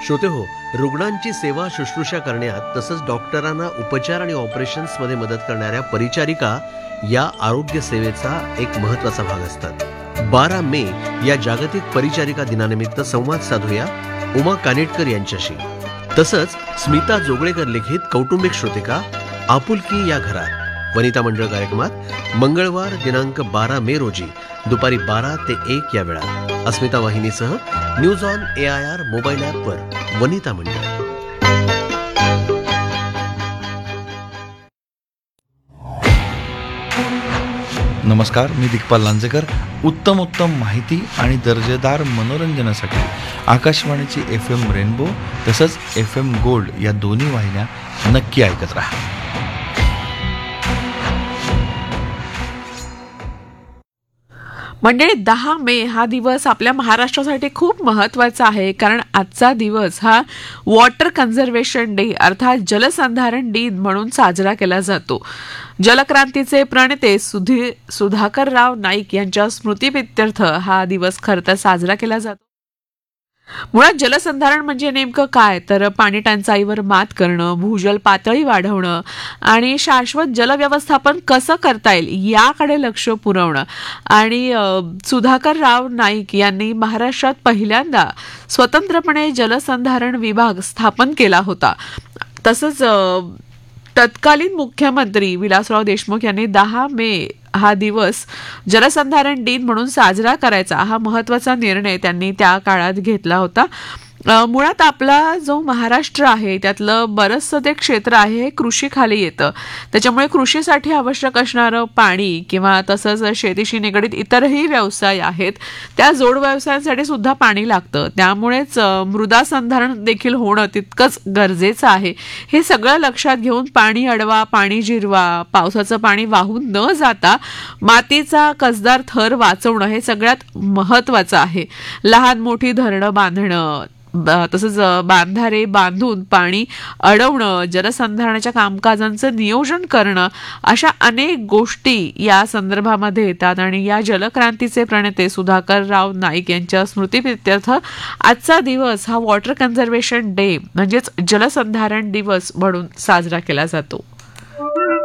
श्रोते हो, रुग्णांची सेवा शुश्रूषा करण्यात तसंच डॉक्टरांना उपचार आणि ऑपरेशन्समध्ये मदत करणाऱ्या परिचारिका या आरोग्य सेवेचा एक महत्त्वाचा भाग असतात. 12 मे या जागतिक परिचारिका दिनानिमित्त संवाद साधूया उमा कानेटकर यांच्याशी. तसंच स्मिता जोगळेकर लिखित कौटुंबिक श्रोतिका आपुलकी या घरात वनिता मंडळ कार्यक्रमात मंगळवार दिनांक 12 मे रोजी दुपारी 12 ते 1 या वेळात अस्मिता वाहिनीसह न्यूज ऑन AIR मोबाईल ॲपवर वनिता मंडळ. नमस्कार, मी दिग्पाल लांजेकर. उत्तम माहिती आणि दर्जेदार मनोरंजनासाठी आकाशवाणीची FM रेनबो तसंच FM गोल्ड या दोन्ही वाहिन्या नक्की ऐकत राहा. म्हणजे 10 मे हा दिवस आपल्या महाराष्ट्रासाठी खूप महत्त्वाचा आहे, कारण आजचा दिवस हा वॉटर कन्झर्वेशन डे अर्थात जलसंधारण दिन म्हणून साजरा केला जातो. जलक्रांतीचे प्रणेते सुधाकरराव नाईक यांच्या स्मृतिप्रित्यर्थ हा दिवस खरं तर साजरा केला जातो. मुळात जलसंधारण म्हणजे नेमकं काय, तर पाणी टंचाईवर मात करणं, भूजल पातळी वाढवणं आणि शाश्वत जलव्यवस्थापन कसं करता येईल याकडे लक्ष पुरवणं. आणि सुधाकरराव नाईक यांनी महाराष्ट्रात पहिल्यांदा स्वतंत्रपणे जलसंधारण विभाग स्थापन केला होता. तसंच तत्कालीन मुख्यमंत्री विलासराव देशमुख यांनी 10 मे हा दिवस जलसंधारण दिन म्हणून साजरा करायचा हा महत्त्वाचा निर्णय त्यांनी त्या काळात घेतला होता. मुळात आपला जो महाराष्ट्र आहे त्यातलं बरंचसं ते क्षेत्र आहे हे कृषीखाली येतं. त्याच्यामुळे कृषीसाठी आवश्यक असणारं पाणी किंवा तसंच शेतीशी निगडीत इतरही व्यवसाय आहेत त्या जोड व्यवसायांसाठी सुद्धा पाणी लागतं. त्यामुळेच मृदा संधारण देखील होणं तितकंच गरजेचं आहे. हे सगळं लक्षात घेऊन पाणी अडवा, पाणी जिरवा, पावसाचं पाणी वाहून न जाता मातीचा कसदार थर वाचवणं हे सगळ्यात महत्त्वाचं आहे. लहान मोठी धरणं बांधणं, तसंच बांधारे बांधून पाणी अडवणं, जलसंधारणाच्या कामकाजांचं नियोजन करणं, अशा अनेक गोष्टी या संदर्भामध्ये येतात. आणि या जलक्रांतीचे प्रणेते सुधाकरराव नाईक यांच्या स्मृतिप्रित्यर्थ आजचा दिवस हा वॉटर कन्झर्वेशन डे म्हणजेच जलसंधारण दिवस म्हणून साजरा केला जातो.